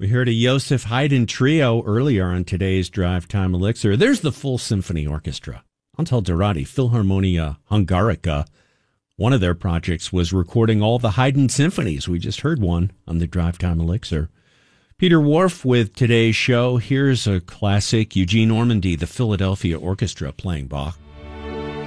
We heard a Joseph Haydn trio earlier on today's Drive Time Elixir. There's the full symphony orchestra. Antalderati Philharmonia Hungarica. One of their projects was recording all the Haydn symphonies. We just heard one on the Drive Time Elixir. Peter Whorf with today's show. Here's a classic, Eugene Ormandy, the Philadelphia Orchestra playing Bach.